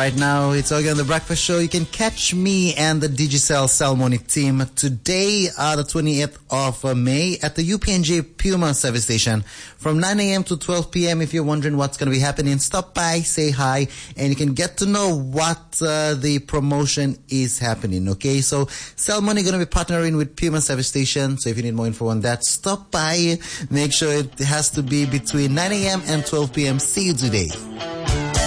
right now. It's Augie on the Breakfast Show. You can catch me and the Digicel Salmonic team today, the 20th of May at the UPNJ Puma service station from 9 a.m. to 12 p.m. If you're wondering what's going to be happening, stop by, say hi, and you can get to know what the promotion is happening, okay? So Salmonic going to be partnering with Puma service station. So if you need more info on that, stop by. Make sure it has to be between 9 a.m. and 12 p.m. See you today.